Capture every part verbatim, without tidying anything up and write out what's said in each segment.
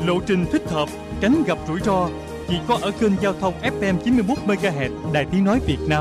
lộ trình thích hợp, tránh gặp rủi ro. Chỉ có ở kênh giao thông ép em chín mươi mốt mê ga héc Đài Tiếng nói Việt Nam.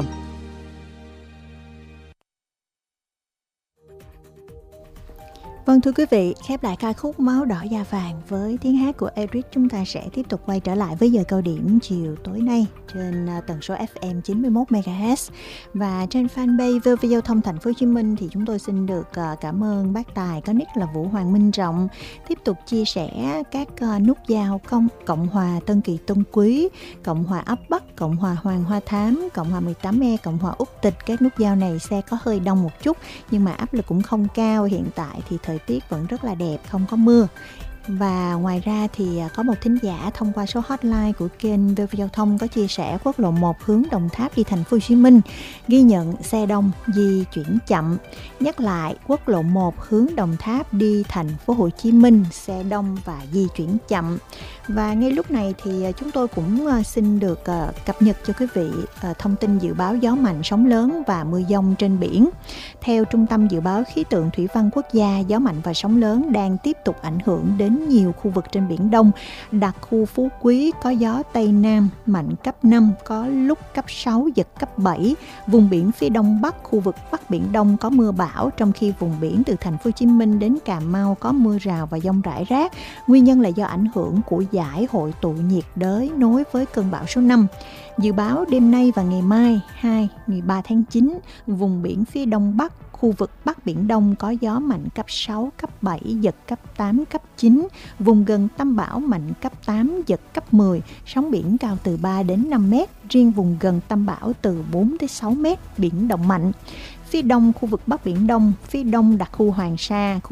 Vâng thưa quý vị, khép lại ca khúc Máu đỏ da vàng với tiếng hát của Eric, chúng ta sẽ tiếp tục quay trở lại với giờ cao điểm chiều tối nay trên tần số ép em chín mươi mốt mê ga héc. Và trên fanpage vê o vê Giao thông Thành phố Hồ Chí Minh thì chúng tôi xin được cảm ơn bác Tài có nick là Vũ Hoàng Minh Trọng tiếp tục chia sẻ các nút giao công Cộng hòa Tân Kỳ Tân Quý, Cộng hòa Ấp Bắc, Cộng hòa Hoàng Hoa Thám, Cộng hòa mười tám E, Cộng hòa Úc Tịch. Các nút giao này xe có hơi đông một chút nhưng mà áp lực cũng không cao. Hiện tại thì thời tiết vẫn rất là đẹp, không có mưa. Và ngoài ra thì có một thính giả thông qua số hotline của kênh vê o vê Giao thông có chia sẻ quốc lộ một hướng Đồng Tháp đi thành phố Hồ Chí Minh ghi nhận xe đông di chuyển chậm. Nhắc lại, quốc lộ một hướng Đồng Tháp đi thành phố Hồ Chí Minh xe đông và di chuyển chậm. Và ngay lúc này thì chúng tôi cũng xin được cập nhật cho quý vị thông tin dự báo gió mạnh, sóng lớn và mưa dông trên biển. Theo Trung tâm Dự báo Khí tượng Thủy văn Quốc gia, gió mạnh và sóng lớn đang tiếp tục ảnh hưởng đến nhiều khu vực trên Biển Đông. Đặc khu Phú Quý có gió Tây Nam mạnh cấp năm, có lúc cấp sáu, giật cấp bảy. Vùng biển phía Đông Bắc, khu vực Bắc Biển Đông có mưa bão, trong khi vùng biển từ thành phố Hồ Chí Minh đến Cà Mau có mưa rào và dông rải rác. Nguyên nhân là do ảnh hưởng của giải hội tụ nhiệt đới nối với cơn bão số năm. Dự báo đêm nay và ngày mai hai, ngày ba tháng chín, vùng biển phía Đông Bắc, khu vực Bắc Biển Đông có gió mạnh cấp sáu, cấp bảy, giật cấp tám, cấp chín. Vùng gần tâm bão mạnh cấp tám, giật cấp mười. Sóng biển cao từ ba đến năm mét. Riêng vùng gần tâm bão từ bốn đến sáu mét, biển động mạnh. Phía đông khu vực Bắc Biển Đông, phía đông đặc khu Hoàng Sa, khu